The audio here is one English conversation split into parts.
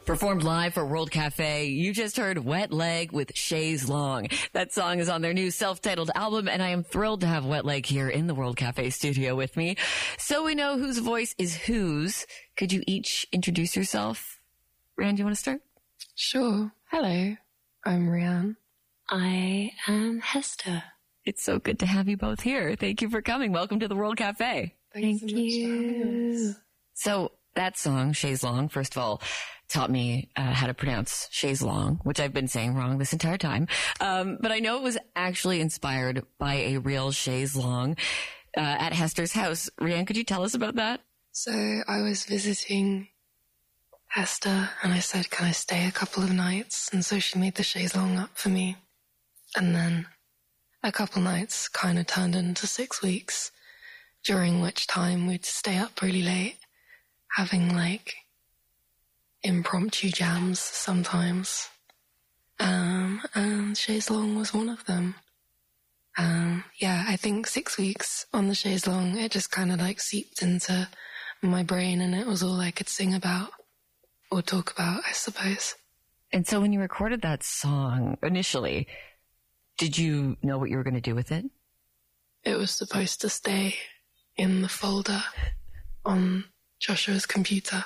Performed live for World Cafe, you just heard Wet Leg with Chaise Long. That song is on their new self-titled album, and I am thrilled to have Wet Leg here in the World Cafe studio with me. So we know whose voice is whose. Could you each introduce yourself? Rianne, do you want to start? Sure. Hello, I'm Rianne. I am Hester. It's so good to have you both here. Thank you for coming. Welcome to the World Cafe. Thank you. So that song, Chaise Long, first of all, taught me how to pronounce Chaise Long, which I've been saying wrong this entire time. But I know it was actually inspired by a real chaise longue at Hester's house. Rianne, could you tell us about that? So I was visiting Hester and I said, can I stay a couple of nights? And so she made the chaise longue up for me. And then a couple nights kind of turned into 6 weeks, during which time we'd stay up really late, having like impromptu jams sometimes. And chaise longue was one of them. Yeah, I think 6 weeks on the chaise longue, it just kind of like seeped into my brain and it was all I could sing about or talk about, I suppose. And so when you recorded that song initially, did you know what you were going to do with it? It was supposed to stay in the folder on Joshua's computer.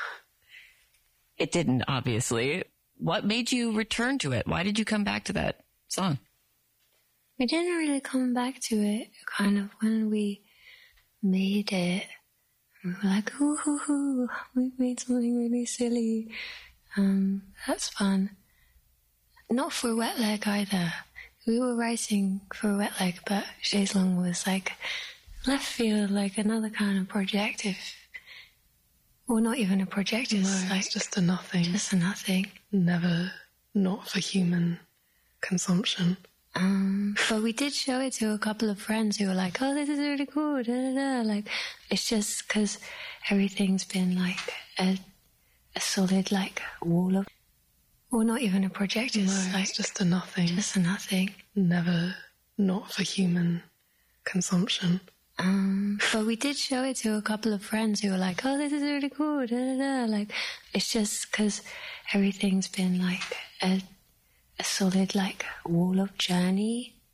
It didn't, obviously. What made you return to it? Why did you come back to that song? We didn't really come back to it. Kind of when we made it, we were like, ooh, we made something really silly. That's fun. Not for Wet Leg either. We were writing for Wet Leg, but Chaise Longue was like left field, like another kind of project. Or not even a project, it's like just a nothing. Just a nothing. Never not for human consumption. But we did show it to a couple of friends who were like, oh, this is really cool, da, da, da. Like, it's just because everything's been like a solid like wall of, or not even a project, it's like just a nothing. Just a nothing. Never not for human consumption. But we did show it to a couple of friends who were like, oh, this is really cool, da, da, da. Like, it's just because everything's been like a solid like wall of journey